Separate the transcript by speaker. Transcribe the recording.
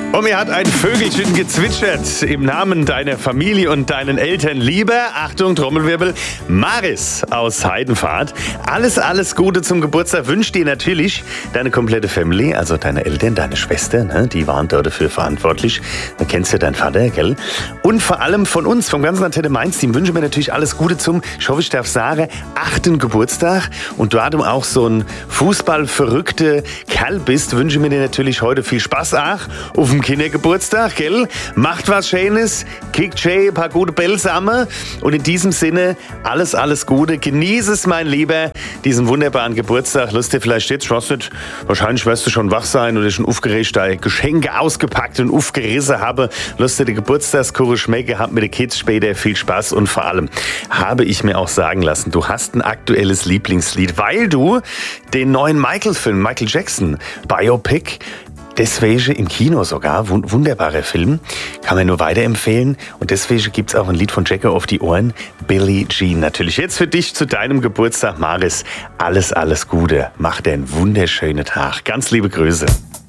Speaker 1: Und mir hat ein Vögelchen gezwitschert im Namen deiner Familie und deinen Eltern. Lieber, Achtung, Trommelwirbel, Maris aus Heidenfahrt. Alles Gute zum Geburtstag wünscht dir natürlich deine komplette Family, also deine Eltern, deine Schwester, ne? Die waren dort dafür verantwortlich. Du kennst ja deinen Vater, gell? Und vor allem von uns, vom ganzen Antenne Mainz-Team, wünschen wir natürlich alles Gute zum, ich hoffe, ich darf sagen, 8. Geburtstag. Und da du auch so ein fußballverrückter Kerl bist, wünschen wir dir natürlich heute viel Spaß auch auf dem Kindergeburtstag, gell? Macht was Schönes, kickt schön ein paar gute Bälle zusammen. Und in diesem Sinne, alles Gute. Genieße es, mein Lieber, diesen wunderbaren Geburtstag. Lass dir vielleicht jetzt, ich weiß nicht, wahrscheinlich wirst du schon wach sein oder schon aufgeregt, da Geschenke ausgepackt und aufgerissen habe. Lass dir die Geburtstagskuche schmecken, hab mit den Kids später viel Spaß und vor allem habe ich mir auch sagen lassen, du hast ein aktuelles Lieblingslied, weil du den neuen Michael-Film, Michael Jackson Biopic, deswegen im Kino sogar, wunderbarer Film, kann man nur weiterempfehlen. Und deswegen gibt's auch ein Lied von Jacko auf die Ohren, Billie Jean. Natürlich jetzt für dich zu deinem Geburtstag, Maris, alles Gute. Mach dir einen wunderschönen Tag. Ganz liebe Grüße.